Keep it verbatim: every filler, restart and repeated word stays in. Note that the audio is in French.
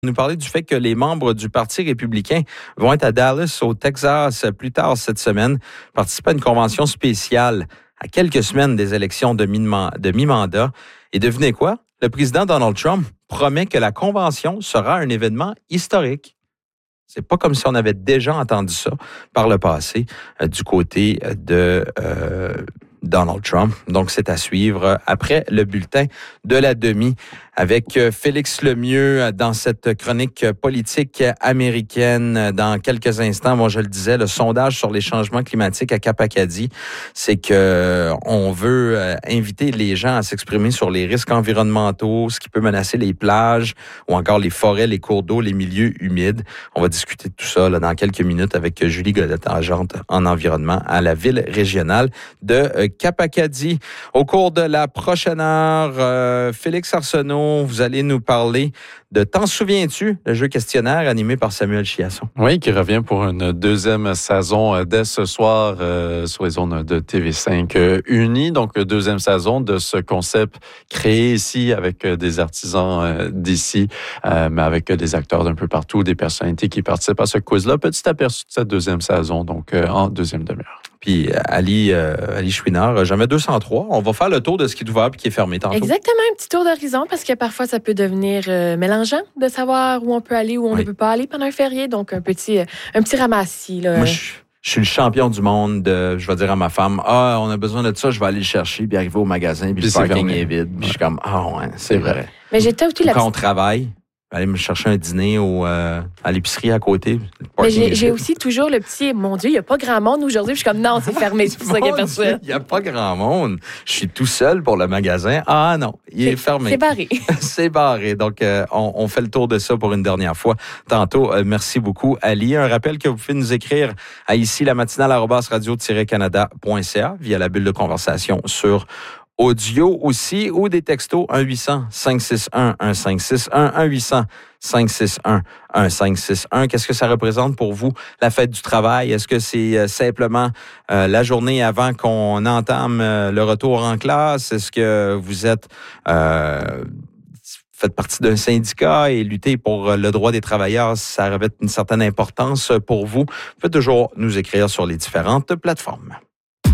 Nous parler du fait que les membres du Parti républicain vont être à Dallas, au Texas, plus tard cette semaine, participer à une convention spéciale à quelques semaines des élections de mi-mandat. Et devinez quoi? Le président Donald Trump promet que la convention sera un événement historique. C'est pas comme si on avait déjà entendu ça par le passé euh, du côté de euh, Donald Trump. Donc, c'est à suivre après le bulletin de la demi avec Félix Lemieux dans cette chronique politique américaine. Dans quelques instants, moi, je le disais, le sondage sur les changements climatiques à Cap-Acadie, c'est que on veut inviter les gens à s'exprimer sur les risques environnementaux, ce qui peut menacer les plages ou encore les forêts, les cours d'eau, les milieux humides. On va discuter de tout ça là, dans quelques minutes avec Julie Godette, agente en environnement à la ville régionale de Cap-Acadie. Au cours de la prochaine heure, euh, Félix Arsenault, vous allez nous parler de T'en souviens-tu, le jeu questionnaire animé par Samuel Chiasson. Oui, qui revient pour une deuxième saison dès ce soir euh, sur les zones de T V cinq euh, Uni. Donc, deuxième saison de ce concept créé ici avec des artisans euh, d'ici, euh, mais avec des acteurs d'un peu partout, des personnalités qui participent à ce quiz-là. Petit aperçu de cette deuxième saison, donc euh, en deuxième demi-heure. Puis Ali, euh, Ali Chouinard, jamais deux cent trois. On va faire le tour de ce qui est ouvert et qui est fermé tantôt. Exactement, un petit tour d'horizon parce que parfois ça peut devenir euh, mélangeant de savoir où on peut aller, où on oui. ne peut pas aller pendant un férié. Donc un petit, un petit ramassis. Là. Moi, je, je suis le champion du monde de, je vais dire à ma femme, ah, on a besoin de ça, je vais aller le chercher, puis arriver au magasin, puis, puis le parking est vide. Puis ouais. je suis comme, ah ouais, c'est vrai. vrai. Mais j'étais aussi la Quand on travaille, aller me chercher un dîner au, euh, à l'épicerie à côté. Mais j'ai, j'ai aussi toujours le petit, mon Dieu, il n'y a pas grand monde aujourd'hui. Puis je suis comme, non, c'est fermé, c'est pour ça qu'il n'y a personne. Il n'y a pas grand monde. Je suis tout seul pour le magasin. Ah non, il est, est fermé. C'est barré. C'est barré. Donc, euh, on, on fait le tour de ça pour une dernière fois. Tantôt, euh, merci beaucoup, Ali. Un rappel que vous pouvez nous écrire à ici, la matinale arobase radio tiret canada point c a via la bulle de conversation sur audio aussi, ou des textos un huit cents cinq six un un cinq six un, un huit cents cinq six un un cinq six un. Qu'est-ce que ça représente pour vous, la fête du travail? Est-ce que c'est simplement euh, la journée avant qu'on entame euh, le retour en classe? Est-ce que vous êtes... Euh, faites partie d'un syndicat et lutter pour le droit des travailleurs, ça revêt une certaine importance pour vous? Vous pouvez toujours nous écrire sur les différentes plateformes.